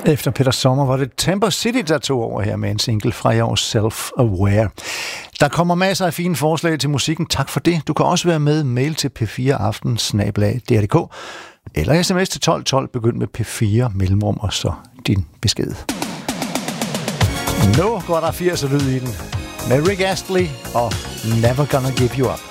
Efter Peter Sommer var det Temper City, der tog over her med en single fra i år, Self-Aware. Der kommer masser af fine forslag til musikken. Tak for det. Du kan også være med. Mail til p4aften@dr.dk eller sms til 1212. Begynd med P4 mellemrum og så din besked. Nu går der 80'er lyd i den med Rick Astley og Never Gonna Give You Up.